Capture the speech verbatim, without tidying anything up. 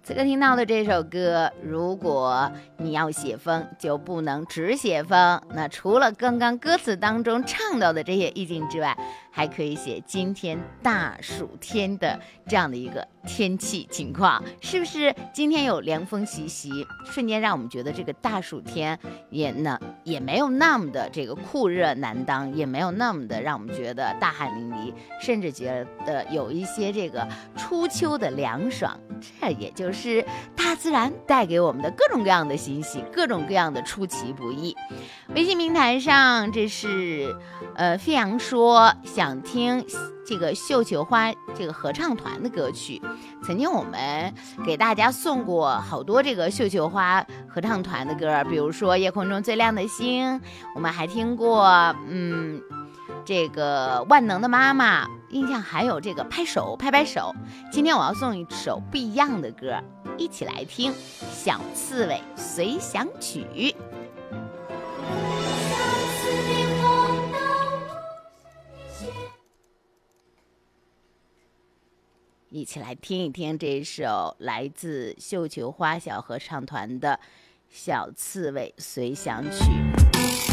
此刻听到的这首歌，如果你要写风，就不能只写风。那除了刚刚歌词当中唱到的这些意境之外，还可以写今天大暑天的这样的一个天气情况，是不是？今天有凉风习习，瞬间让我们觉得这个大暑天也呢也没有那么的这个酷热难当，也没有那么的让我们觉得大汗淋漓，甚至觉得有一些这个初秋的凉爽。这也就是大自然带给我们的各种各样的欣喜，各种各样的出其不意。微信平台上，这是呃飞扬说想听这个绣球花这个合唱团的歌曲。曾经我们给大家送过好多这个绣球花合唱团的歌，比如说夜空中最亮的星，我们还听过嗯这个万能的妈妈，印象还有这个拍手拍拍手。今天我要送一首不一样的歌，一起来听《小刺猬随想曲》。一起来听一听这首来自绣球花小合唱团的《小刺猬随想曲》。